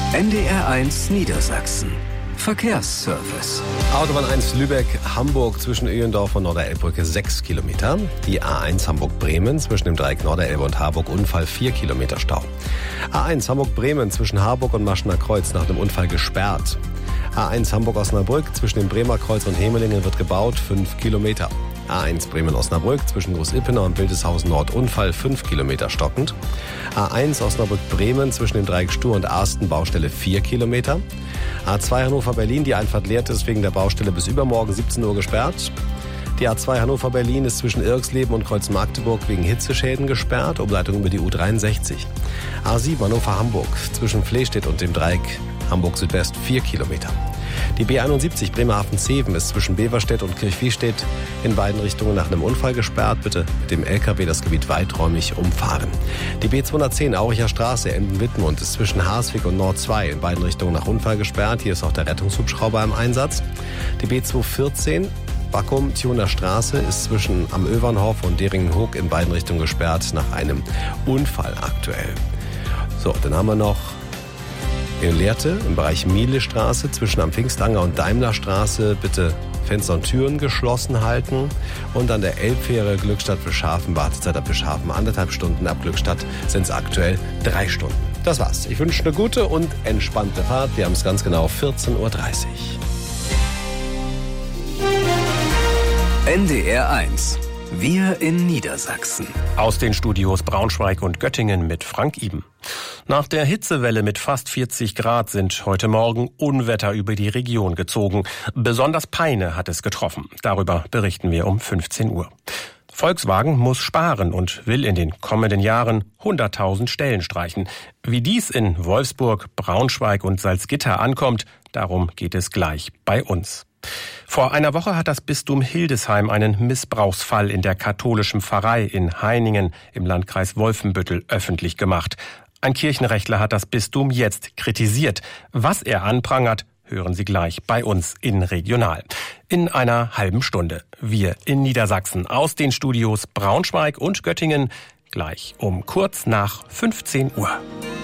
NDR1 Niedersachsen. Verkehrsservice. Autobahn 1 Lübeck-Hamburg zwischen Öhlendorf und Norderelbbrücke 6 Kilometer. Die A1 Hamburg-Bremen zwischen dem Dreieck Norderelbe und Harburg Unfall 4 Kilometer Stau. A1 Hamburg-Bremen zwischen Harburg und Maschener Kreuz nach einem Unfall gesperrt. A1 Hamburg-Osnabrück zwischen dem Bremer Kreuz und Hemelingen wird gebaut 5 Kilometer. A1 Bremen-Osnabrück zwischen Groß-Ippener und Wildeshausen Nord Unfall 5 Kilometer stockend. A1 Osnabrück-Bremen zwischen dem Dreieck Stur und Arsten Baustelle 4 Kilometer. A2 Hannover-Berlin, die Einfahrt leert ist wegen der Baustelle bis übermorgen 17 Uhr gesperrt. Die A2 Hannover-Berlin ist zwischen Irxleben und Kreuz-Magdeburg wegen Hitzeschäden gesperrt, Umleitung über die U63. A7 Hannover-Hamburg zwischen Flehstedt und dem Dreieck Hamburg-Südwest 4 Kilometer. Die B71 Bremerhaven-Zeven ist zwischen Beverstedt und Kirchviehstedt in beiden Richtungen nach einem Unfall gesperrt. Bitte mit dem LKW das Gebiet weiträumig umfahren. Die B210 Auricher Straße Emden-Wittmund ist zwischen Harswig und Nord 2 in beiden Richtungen nach Unfall gesperrt. Hier ist auch der Rettungshubschrauber im Einsatz. Die B214 Backum-Thuner Straße ist zwischen am Övernhof und Deringen-Hoog in beiden Richtungen gesperrt nach einem Unfall aktuell. So, dann haben wir noch in Lehrte im Bereich Mielestraße zwischen am Pfingstanger und Daimlerstraße bitte Fenster und Türen geschlossen halten. Und an der Elbfähre Glückstadt-Fischhafen, Wartezeit ab Fischhafen 1,5 Stunden, ab Glückstadt sind es aktuell 3 Stunden. Das war's. Ich wünsche eine gute und entspannte Fahrt. Wir haben es ganz genau 14:30 Uhr. NDR1. Wir in Niedersachsen. Aus den Studios Braunschweig und Göttingen mit Frank Iben. Nach der Hitzewelle mit fast 40 Grad sind heute Morgen Unwetter über die Region gezogen. Besonders Peine hat es getroffen. Darüber berichten wir um 15 Uhr. Volkswagen muss sparen und will in den kommenden Jahren 100.000 Stellen streichen. Wie dies in Wolfsburg, Braunschweig und Salzgitter ankommt, darum geht es gleich bei uns. Vor einer Woche hat das Bistum Hildesheim einen Missbrauchsfall in der katholischen Pfarrei in Heiningen im Landkreis Wolfenbüttel öffentlich gemacht. Ein Kirchenrechtler hat das Bistum jetzt kritisiert. Was er anprangert, hören Sie gleich bei uns in Regional. In einer halben Stunde. Wir in Niedersachsen aus den Studios Braunschweig und Göttingen gleich um kurz nach 15 Uhr.